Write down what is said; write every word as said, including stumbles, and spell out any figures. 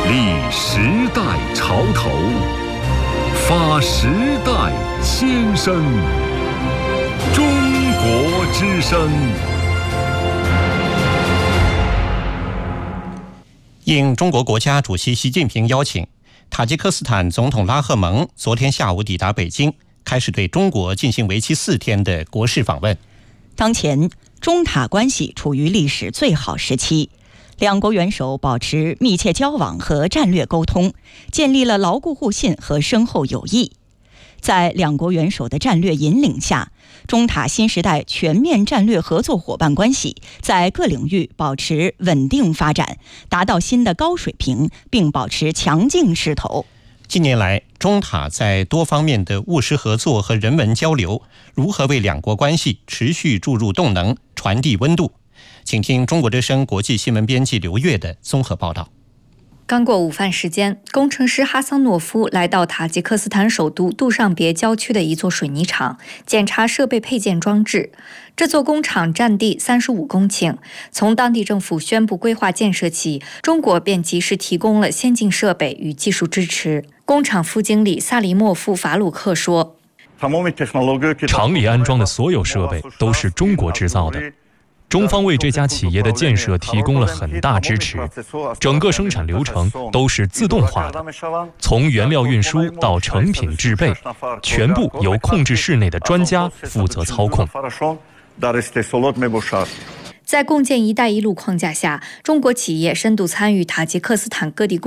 立时代潮头，发时代先声。中国之声。 应中国国家主席习近平邀请，塔吉克斯坦总统拉赫蒙昨天下午抵达北京，开始对中国进行为期四天的国事访问。 当前，中塔关系处于历史最好时期，两国元首保持密切交往和战略沟通，建立了牢固互信和深厚友谊。在两国元首的战略引领下，中塔新时代全面战略合作伙伴关系在各领域保持稳定发展，达到新的高水平，并保持强劲势头。 近年来，中塔在多方面的务实合作和人文交流，如何为两国关系持续注入动能、传递温度？请听中国之声国际新闻编辑刘越的综合报道。 刚过午饭时间，工程师哈桑诺夫来到塔吉克斯坦首都杜尚别郊区的一座水泥厂，检查设备配件装置。这座工厂占地三十五公顷，从当地政府宣布规划建设起，中国便及时提供了先进设备与技术支持。工厂副经理萨利莫夫·法鲁克说：“ 厂里安装的所有设备都是中国制造的。中方为这家企业的建设提供了很大支持，整个生产流程都是自动化的，从原料运输到成品制备，全部由控制室内的专家负责操控。” 在共建“一带一路”框架下，中国企业深度参与塔吉克斯坦各地